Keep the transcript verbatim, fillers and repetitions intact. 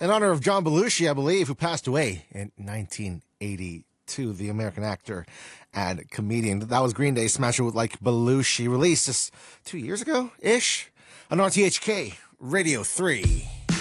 in honor of John Belushi, I believe, who passed away in nineteen eighty-two, the American actor and comedian. That was Green Day, Smash It With Like Belushi, released just two years ago-ish on R T H K Radio three.